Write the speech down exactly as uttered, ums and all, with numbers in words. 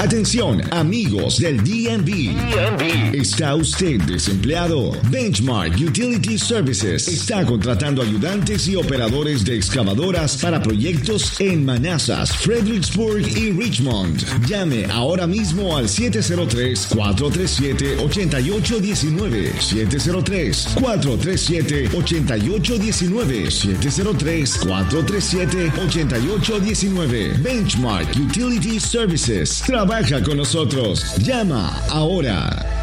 Atención, amigos del D M V. D M V. ¿Está usted desempleado? Benchmark Utility Services está contratando ayudantes y operadores de excavadoras para proyectos en Manassas, Fredericksburg y Richmond. Llame ahora mismo al siete cero tres, cuatro tres siete, ocho ocho uno nueve. siete cero tres, cuatro tres siete, ocho ocho uno nueve. siete cero tres, cuatro tres siete, ocho ocho uno nueve. Benchmark Utility Services. Trabaja con nosotros. Llama ahora.